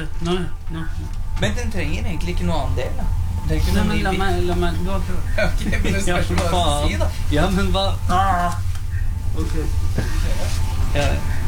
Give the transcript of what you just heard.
Nå. Men den trenger egentlig ikke noe annen del, da. Det er ikke Nei, noe men la meg du har prøvd. Ok, men det spørs hva du skal si, da. Ja, men hva? Ok. Ja.